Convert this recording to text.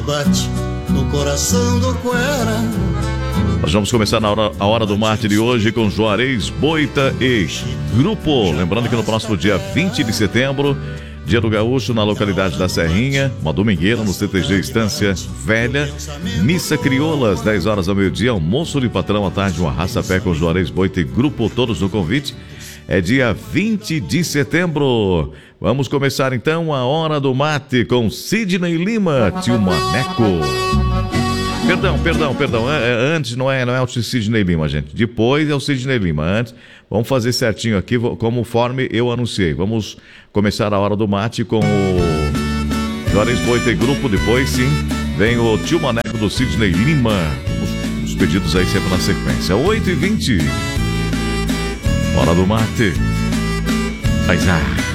Bate no coração do Quera. Nós vamos começar a hora do mate de hoje com Juarez, Boita e Grupo. Lembrando que no próximo dia 20 de setembro, Dia do Gaúcho, na localidade da Serrinha, uma domingueira no CTG Estância Velha, missa crioula às 10 horas ao meio-dia, almoço de patrão à tarde, um arrasta-pé com Juarez, Boita e Grupo, todos no convite. É dia 20 de setembro. Vamos começar então a hora do mate com Sidney Lima, Tio Maneco. Perdão. Antes não é o Sidney Lima, gente. Depois é o Sidney Lima. Antes, vamos fazer certinho aqui, conforme eu anunciei. Vamos começar a hora do mate com o Juarez, Boita e Grupo. Depois, sim, vem o Tio Maneco do Sidney Lima. Os pedidos aí sempre na sequência. 8h20. Hora do mate. Mas